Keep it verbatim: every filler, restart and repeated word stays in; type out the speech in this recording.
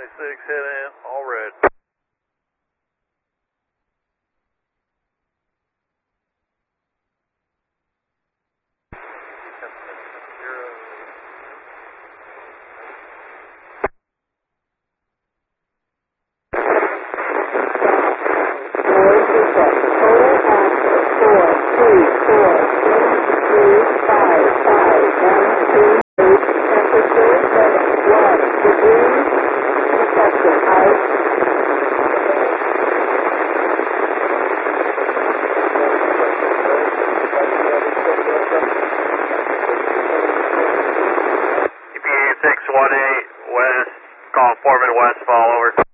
six, head in, all red. six one eight West, calling Foreman West, fall over.